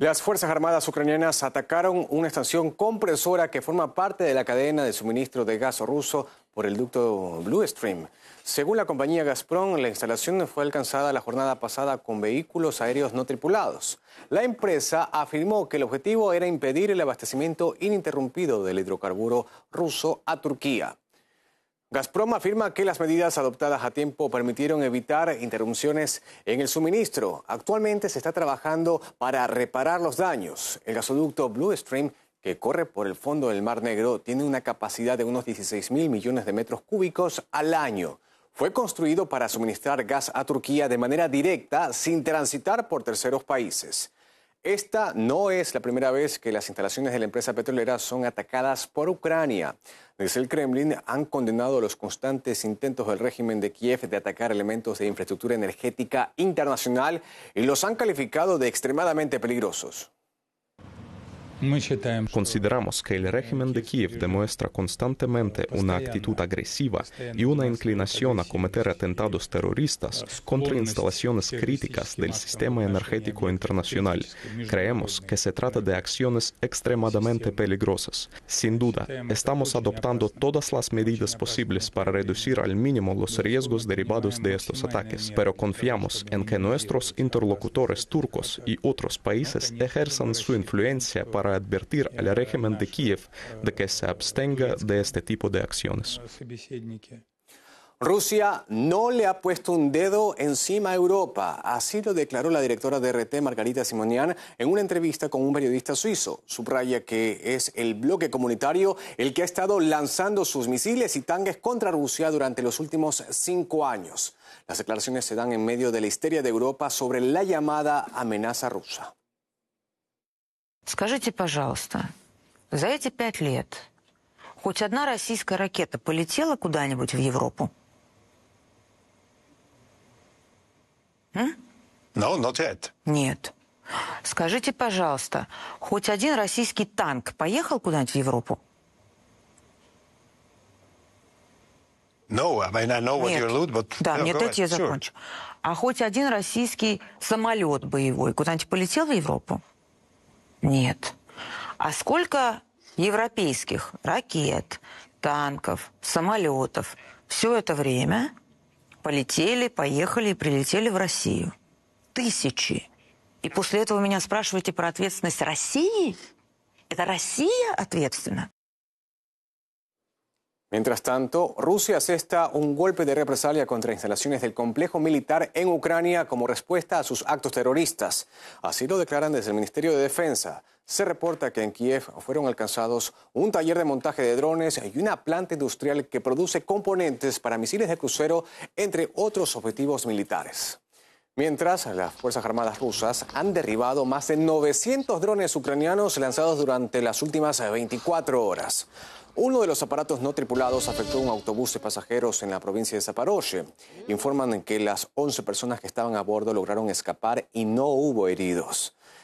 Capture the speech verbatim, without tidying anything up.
Las Fuerzas Armadas ucranianas atacaron una estación compresora que forma parte de la cadena de suministro de gas ruso por el ducto Blue Stream. Según la compañía Gazprom, la instalación fue alcanzada la jornada pasada con vehículos aéreos no tripulados. La empresa afirmó que el objetivo era impedir el abastecimiento ininterrumpido del hidrocarburo ruso a Turquía. Gazprom afirma que las medidas adoptadas a tiempo permitieron evitar interrupciones en el suministro. Actualmente se está trabajando para reparar los daños. El gasoducto Blue Stream, que corre por el fondo del Mar Negro, tiene una capacidad de unos dieciséis mil millones de metros cúbicos al año. Fue construido para suministrar gas a Turquía de manera directa, sin transitar por terceros países. Esta no es la primera vez que las instalaciones de la empresa petrolera son atacadas por Ucrania. Desde el Kremlin han condenado los constantes intentos del régimen de Kiev de atacar elementos de infraestructura energética internacional y los han calificado de extremadamente peligrosos. Consideramos que el régimen de Kiev demuestra constantemente una actitud agresiva y una inclinación a cometer atentados terroristas contra instalaciones críticas del sistema energético internacional. Creemos que se trata de acciones extremadamente peligrosas. Sin duda, estamos adoptando todas las medidas posibles para reducir al mínimo los riesgos derivados de estos ataques, pero confiamos en que nuestros interlocutores turcos y otros países ejerzan su influencia para advertir al régimen de Kiev de que se abstenga de este tipo de acciones. Rusia no le ha puesto un dedo encima a Europa. Así lo declaró la directora de R T, Margarita Simonian, en una entrevista con un periodista suizo. Subraya que es el bloque comunitario el que ha estado lanzando sus misiles y tanques contra Rusia durante los últimos cinco años. Las declaraciones se dan en medio de la histeria de Europa sobre la llamada amenaza rusa. Скажите, пожалуйста, за эти пять лет хоть одна российская ракета полетела куда-нибудь в Европу? М? No, not yet. Нет. Скажите, пожалуйста, хоть один российский танк поехал куда-нибудь в Европу? No, I mean, I know what you allude, but... Да, no, нет, дайте я sure. закончу. А хоть один российский самолет боевой куда-нибудь полетел в Европу? Нет. А сколько европейских ракет, танков, самолетов все это время полетели, поехали и прилетели в Россию? Тысячи. И после этого вы меня спрашиваете про ответственность России? Это Россия ответственна? Mientras tanto, Rusia asesta un golpe de represalia contra instalaciones del complejo militar en Ucrania como respuesta a sus actos terroristas. Así lo declaran desde el Ministerio de Defensa. Se reporta que en Kiev fueron alcanzados un taller de montaje de drones y una planta industrial que produce componentes para misiles de crucero, entre otros objetivos militares. Mientras, las Fuerzas Armadas rusas han derribado más de novecientos drones ucranianos lanzados durante las últimas veinticuatro horas. Uno de los aparatos no tripulados afectó un autobús de pasajeros en la provincia de Zaporozhye. Informan que las once personas que estaban a bordo lograron escapar y no hubo heridos.